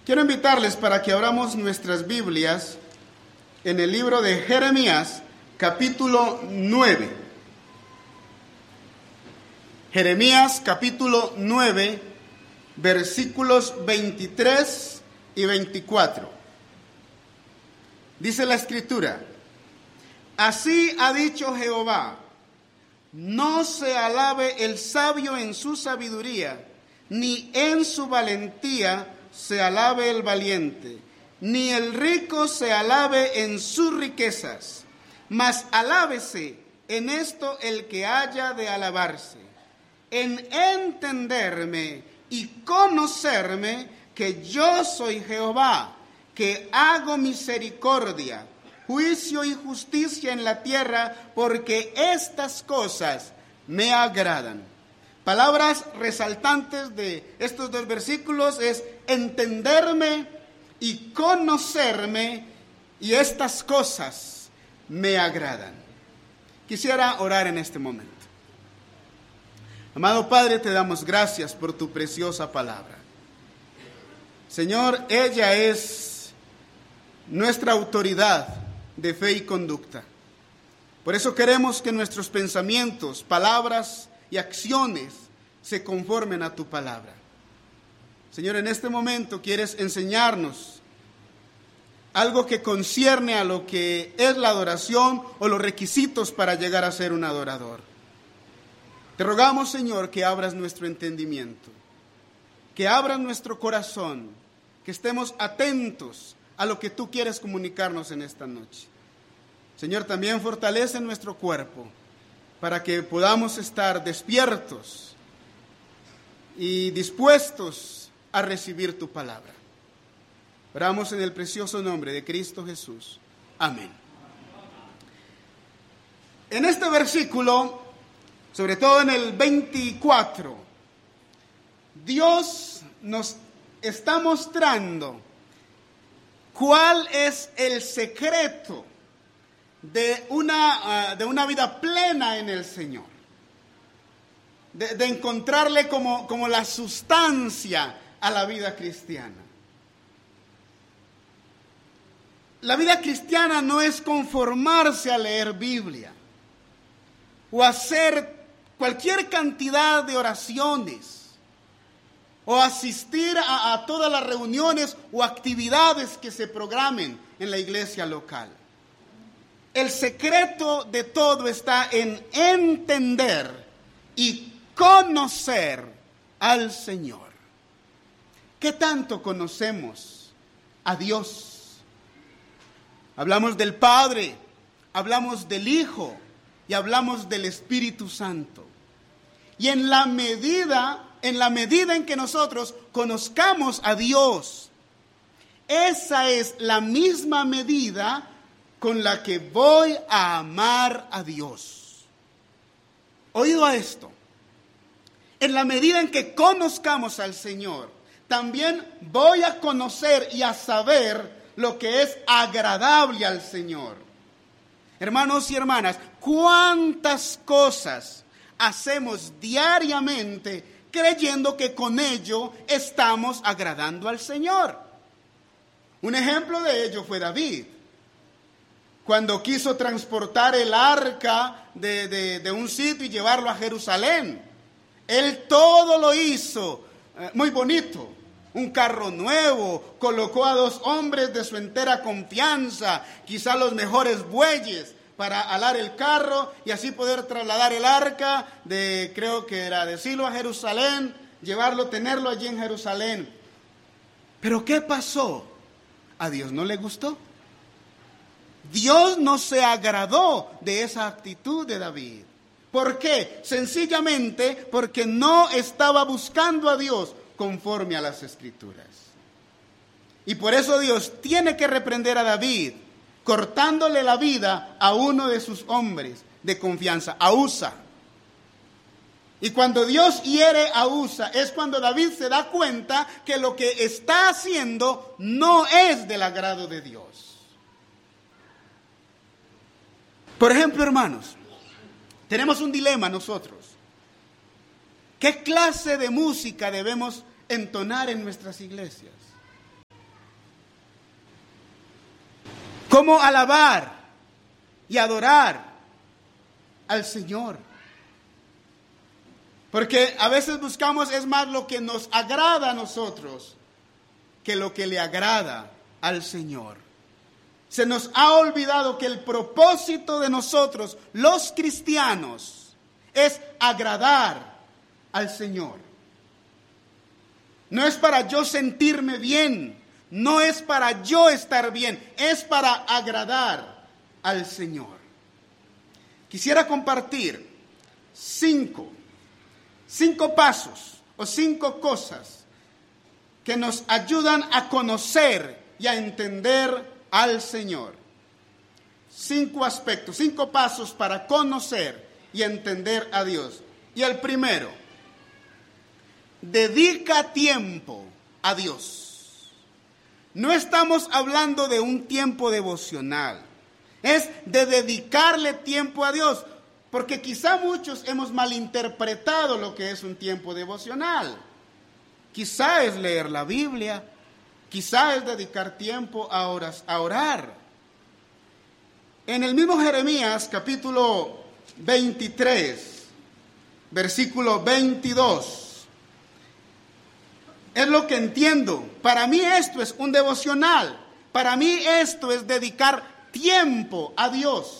Quiero invitarles para que abramos nuestras Biblias en el libro de Jeremías, capítulo 9. Jeremías, capítulo 9, versículos 23 y 24. Dice la Escritura: así ha dicho Jehová, no se alabe el sabio en su sabiduría, ni en su valentía se alabe el valiente, ni el rico se alabe en sus riquezas, mas alábese en esto el que haya de alabarse, en entenderme y conocerme que yo soy Jehová, que hago misericordia, juicio y justicia en la tierra, porque estas cosas me agradan. Palabras resaltantes de estos dos versículos es entenderme y conocerme, y estas cosas me agradan. Quisiera orar en este momento. Amado Padre, te damos gracias por tu preciosa palabra. Señor, ella es nuestra autoridad de fe y conducta. Por eso queremos que nuestros pensamientos, palabras y acciones se conformen a tu palabra. Señor, en este momento quieres enseñarnos algo que concierne a lo que es la adoración o los requisitos para llegar a ser un adorador. Te rogamos, Señor, que abras nuestro entendimiento, que abras nuestro corazón, que estemos atentos a lo que tú quieres comunicarnos en esta noche. Señor, también fortalece nuestro cuerpo para que podamos estar despiertos y dispuestos a recibir tu palabra. Oramos en el precioso nombre de Cristo Jesús. Amén. En este versículo, sobre todo en el 24, Dios nos está mostrando cuál es el secreto de una vida plena en el Señor, de encontrarle como la sustancia a la vida cristiana. La vida cristiana no es conformarse a leer Biblia o hacer cualquier cantidad de oraciones o asistir a todas las reuniones o actividades que se programen en la iglesia local. El secreto de todo está en entender y conocer al Señor. ¿Qué tanto conocemos a Dios? Hablamos del Padre, hablamos del Hijo y hablamos del Espíritu Santo. Y en la medida en que nosotros conozcamos a Dios, esa es la misma medida con la que voy a amar a Dios. Oído a esto. En la medida en que conozcamos al Señor, también voy a conocer y a saber lo que es agradable al Señor. Hermanos y hermanas, ¿cuántas cosas hacemos diariamente creyendo que con ello estamos agradando al Señor? Un ejemplo de ello fue David, cuando quiso transportar el arca de un sitio y llevarlo a Jerusalén. Él todo lo hizo muy bonito. Un carro nuevo, colocó a 2 hombres de su entera confianza, quizá los mejores bueyes, para alar el carro y así poder trasladar el arca creo que era de Silo a Jerusalén, llevarlo, tenerlo allí en Jerusalén. Pero ¿qué pasó? A Dios no le gustó. Dios no se agradó de esa actitud de David. ¿Por qué? Sencillamente porque no estaba buscando a Dios conforme a las Escrituras. Y por eso Dios tiene que reprender a David, cortándole la vida a uno de sus hombres de confianza, a Usa. Y cuando Dios hiere a Usa, es cuando David se da cuenta que lo que está haciendo no es del agrado de Dios. Por ejemplo, hermanos, tenemos un dilema nosotros. ¿Qué clase de música debemos entonar en nuestras iglesias? cómo alabar y adorar al Señor. Porque a veces buscamos es más lo que nos agrada a nosotros que lo que le agrada al Señor. Se nos ha olvidado que el propósito de nosotros, los cristianos, es agradar al Señor. No es para yo sentirme bien, no es para yo estar bien, es para agradar al Señor. Quisiera compartir cinco pasos o 5 cosas que nos ayudan a conocer y a entender al Señor. 5 aspectos, 5 pasos para conocer y entender a Dios. Y el primero, dedica tiempo a Dios. No estamos hablando de un tiempo devocional, es de dedicarle tiempo a Dios, porque quizá muchos hemos malinterpretado lo que es un tiempo devocional. Quizá es leer la Biblia, quizá es dedicar tiempo a orar. En el mismo Jeremías, capítulo 23, versículo 22, es lo que entiendo. Para mí esto es un devocional. Para mí esto es dedicar tiempo a Dios.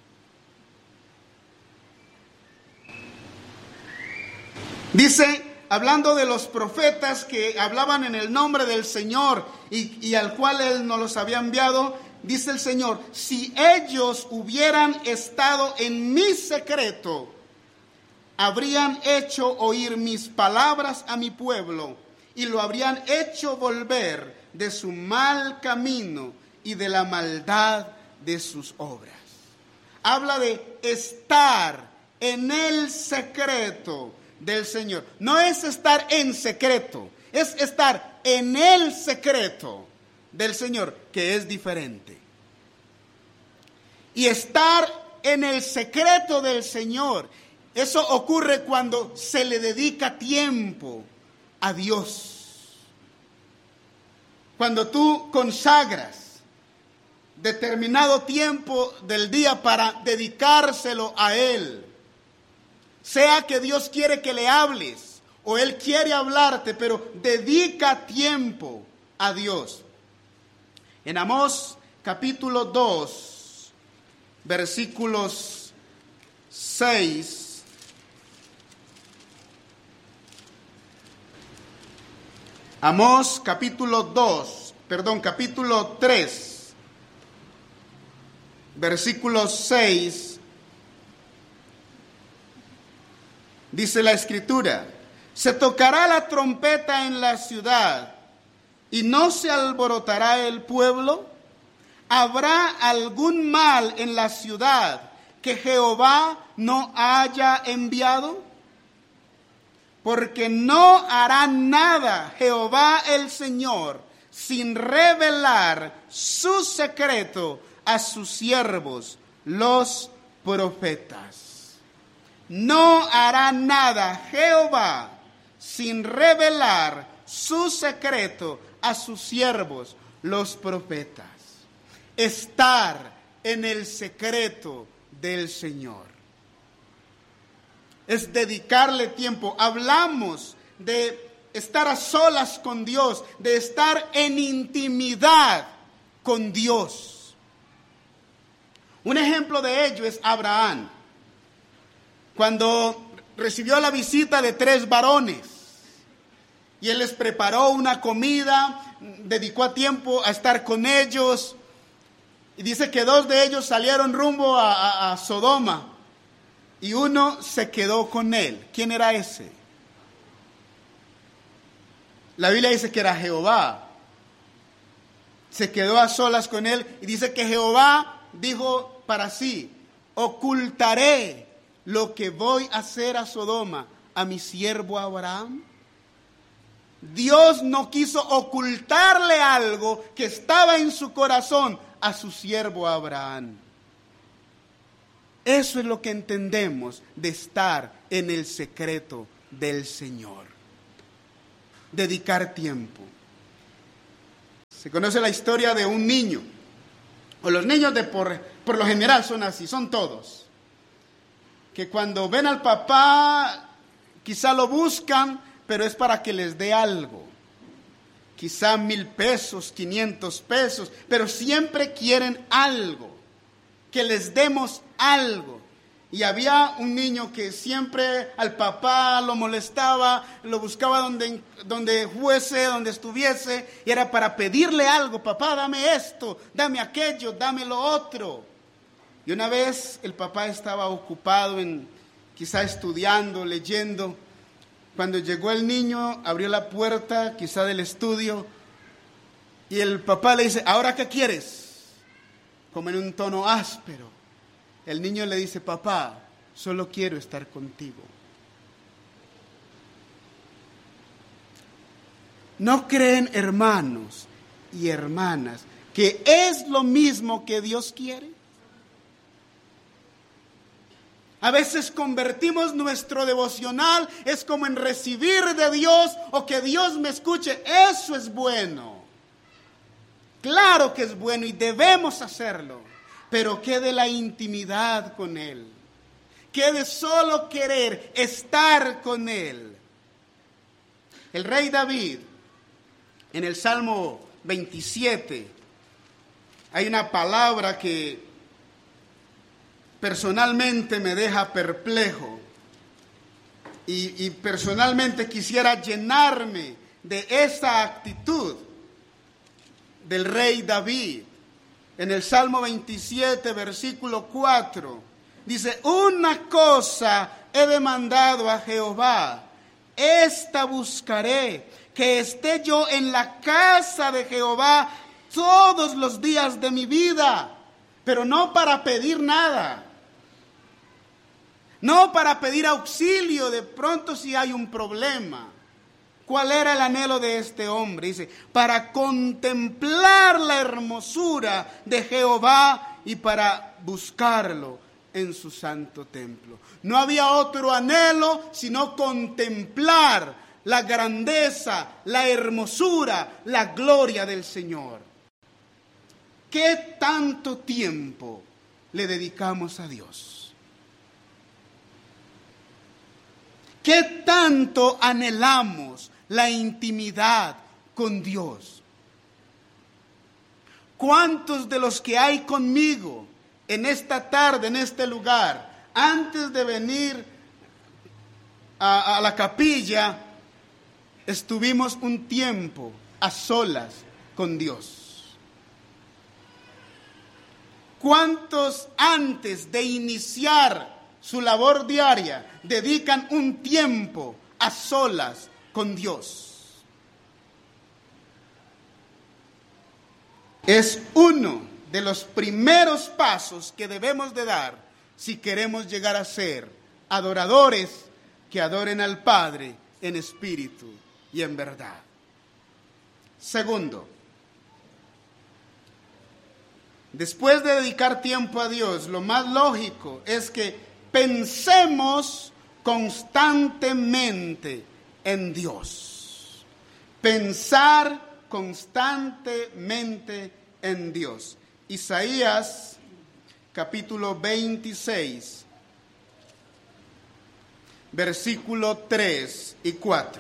Dice, hablando de los profetas que hablaban en el nombre del Señor y al cual Él nos los había enviado, dice el Señor, si ellos hubieran estado en mi secreto, habrían hecho oír mis palabras a mi pueblo y lo habrían hecho volver de su mal camino y de la maldad de sus obras. Habla de estar en el secreto del Señor. No es estar en secreto, es estar en el secreto del Señor, que es diferente. Y estar en el secreto del Señor, eso ocurre cuando se le dedica tiempo a Dios. Cuando tú consagras determinado tiempo del día para dedicárselo a Él. Sea que Dios quiere que le hables o Él quiere hablarte, pero dedica tiempo a Dios. En Amós capítulo 2, versículos 6. Amós capítulo 3, versículo 6. Dice la Escritura, se tocará la trompeta en la ciudad y no se alborotará el pueblo. ¿Habrá algún mal en la ciudad que Jehová no haya enviado? Porque no hará nada Jehová el Señor sin revelar su secreto a sus siervos, los profetas. No hará nada Jehová sin revelar su secreto a sus siervos, los profetas. Estar en el secreto del Señor es dedicarle tiempo. Hablamos de estar a solas con Dios, de estar en intimidad con Dios. Un ejemplo de ello es Abraham. Cuando recibió la visita de 3 varones y él les preparó una comida, dedicó tiempo a estar con ellos, y dice que 2 de ellos salieron rumbo a Sodoma y uno se quedó con él. ¿Quién era ese? La Biblia dice que era Jehová. Se quedó a solas con él y dice que Jehová dijo para sí, ocultaré lo que voy a hacer a Sodoma a mi siervo Abraham. Dios no quiso ocultarle algo que estaba en su corazón a su siervo Abraham. Eso es lo que entendemos de estar en el secreto del Señor. Dedicar tiempo. Se conoce la historia de un niño o los niños por lo general son así, son todos, que cuando ven al papá quizá lo buscan, pero es para que les dé algo, quizá 1,000 pesos, 500 pesos, pero siempre quieren algo, que les demos algo. Y había un niño que siempre al papá lo molestaba, lo buscaba donde fuese, donde estuviese, y era para pedirle algo: papá, dame esto, dame aquello, dame lo otro. Y una vez el papá estaba ocupado quizá estudiando, leyendo. Cuando llegó el niño, abrió la puerta quizá del estudio, y el papá le dice: ¿ahora qué quieres? Como en un tono áspero. El niño le dice: papá, solo quiero estar contigo. ¿No creen, hermanos y hermanas, que es lo mismo que Dios quiere? A veces convertimos nuestro devocional, es como en recibir de Dios o que Dios me escuche. Eso es bueno. Claro que es bueno y debemos hacerlo. Pero ¿qué de la intimidad con Él? ¿Qué de solo querer estar con Él? El rey David, en el Salmo 27, hay una palabra que personalmente me deja perplejo. Y personalmente quisiera llenarme de esa actitud del rey David. En el Salmo 27, versículo 4, dice: una cosa he demandado a Jehová, esta buscaré, que esté yo en la casa de Jehová todos los días de mi vida, pero no para pedir nada, no para pedir auxilio de pronto si hay un problema. ¿Cuál era el anhelo de este hombre? Dice: para contemplar la hermosura de Jehová y para buscarlo en su santo templo. No había otro anhelo sino contemplar la grandeza, la hermosura, la gloria del Señor. ¿Qué tanto tiempo le dedicamos a Dios? ¿Qué tanto anhelamos la intimidad con Dios? ¿Cuántos de los que hay conmigo en esta tarde, en este lugar, antes de venir a la capilla, estuvimos un tiempo a solas con Dios? ¿Cuántos antes de iniciar su labor diaria dedican un tiempo a solas con Dios? Es uno de los primeros pasos que debemos de dar si queremos llegar a ser adoradores que adoren al Padre en espíritu y en verdad. Segundo, después de dedicar tiempo a Dios, lo más lógico es que pensemos constantemente en Dios. Pensar constantemente en Dios. Isaías capítulo 26, versículo 3 y 4.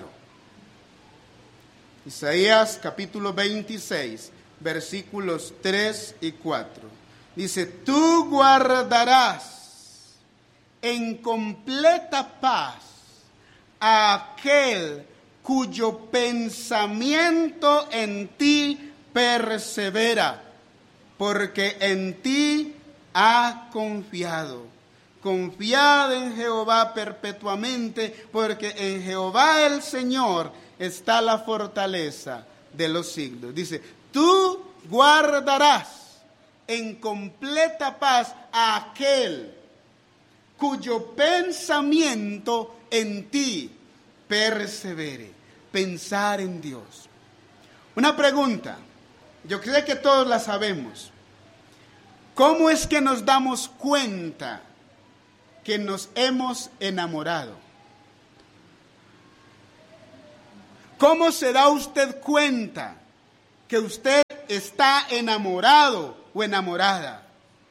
Isaías capítulo 26, versículos 3 y 4. Dice: tú guardarás en completa paz a aquel cuyo pensamiento en ti persevera, porque en ti ha confiado. Confiad en Jehová perpetuamente, porque en Jehová el Señor está la fortaleza de los siglos. Dice: tú guardarás en completa paz a aquel cuyo pensamiento en ti persevere. Pensar en Dios. Una pregunta, yo creo que todos la sabemos. ¿Cómo es que nos damos cuenta que nos hemos enamorado? ¿Cómo se da usted cuenta que usted está enamorado o enamorada.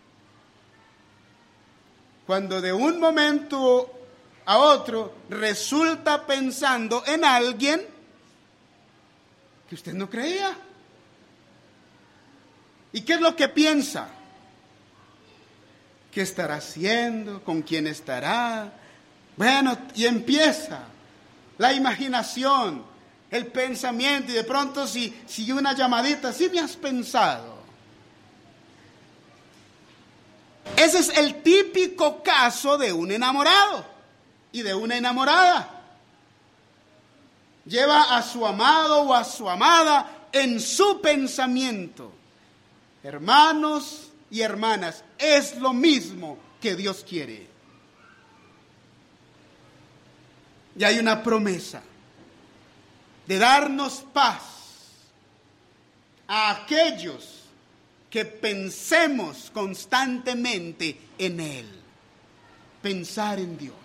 Cuando de un momento a otro resulta pensando en alguien que usted no creía. ¿Y qué es lo que piensa? ¿Qué estará haciendo? ¿Con quién estará? Bueno, y empieza la imaginación, el pensamiento, y de pronto si una llamadita, ¿sí me has pensado? Ese es el típico caso de un enamorado y de una enamorada. Lleva a su amado o a su amada en su pensamiento. Hermanos y hermanas, es lo mismo que Dios quiere. Y hay una promesa de darnos paz a aquellos que pensemos constantemente en Él. Pensar en Dios.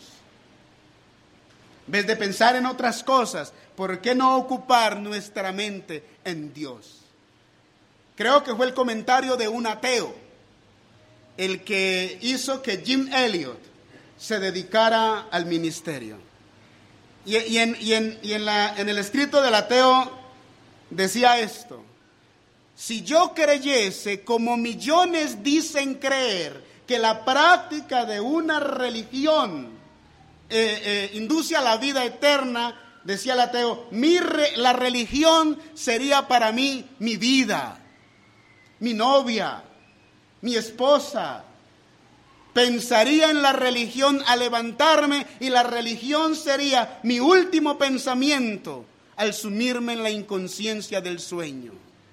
En vez de pensar en otras cosas, ¿por qué no ocupar nuestra mente en Dios? Creo que fue el comentario de un ateo el que hizo que Jim Elliot se dedicara al ministerio. Y en el escrito del ateo decía esto: si yo creyese, como millones dicen creer, que la práctica de una religión induce a la vida eterna, decía el ateo, la religión sería para mí mi vida, mi novia, mi esposa. Pensaría en la religión al levantarme y la religión sería mi último pensamiento al sumirme en la inconsciencia del sueño.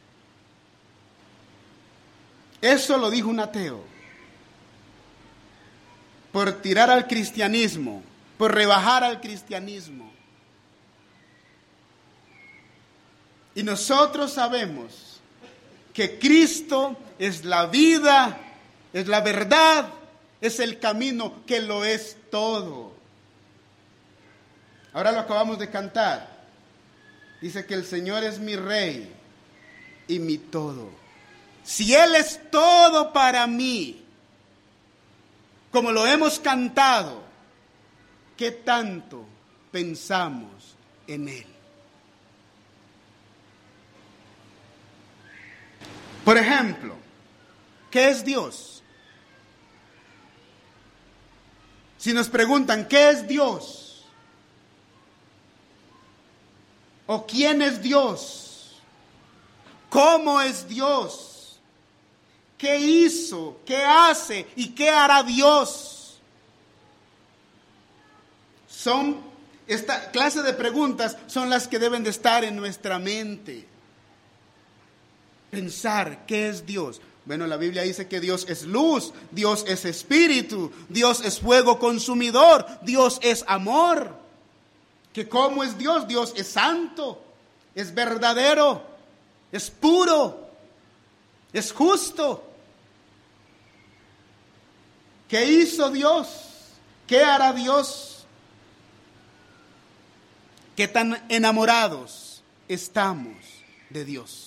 Eso lo dijo un ateo. Por tirar al cristianismo, por rebajar al cristianismo. Y nosotros sabemos que Cristo es la vida, es la verdad, es el camino, que lo es todo. Ahora lo acabamos de cantar. Dice que el Señor es mi Rey y mi todo. Si Él es todo para mí, como lo hemos cantado, ¿qué tanto pensamos en Él? Por ejemplo, ¿qué es Dios? Si nos preguntan, ¿qué es Dios? ¿O quién es Dios? ¿Cómo es Dios? ¿Qué hizo? ¿Qué hace? ¿Y qué hará Dios? Esta clase de preguntas son las que deben de estar en nuestra mente. Pensar, ¿qué es Dios? Bueno, la Biblia dice que Dios es luz, Dios es espíritu, Dios es fuego consumidor, Dios es amor. ¿Que cómo es Dios? Dios es santo, es verdadero, es puro, es justo. ¿Qué hizo Dios? ¿Qué hará Dios? ¿Qué tan enamorados estamos de Dios?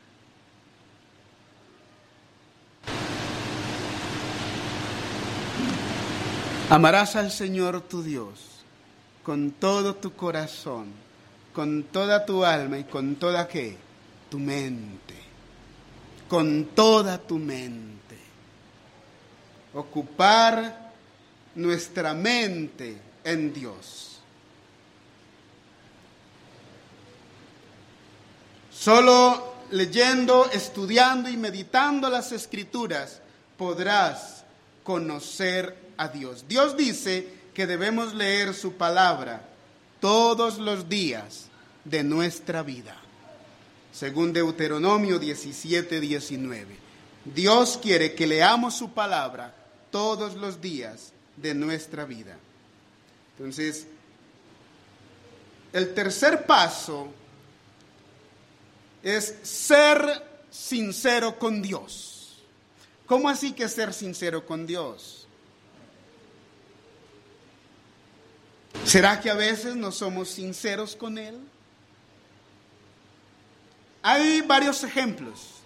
Amarás al Señor tu Dios con todo tu corazón, con toda tu alma y con toda ¿qué? Tu mente. Con toda tu mente. Ocupar nuestra mente en Dios. Solo leyendo, estudiando y meditando las Escrituras podrás conocer a Dios. Dios dice que debemos leer su palabra todos los días de nuestra vida. Según Deuteronomio 17:19. Dios quiere que leamos su palabra todos los días de nuestra vida. Entonces, el tercer paso es ser sincero con Dios. ¿Cómo así que ser sincero con Dios? ¿Será que a veces no somos sinceros con Él? Hay varios ejemplos.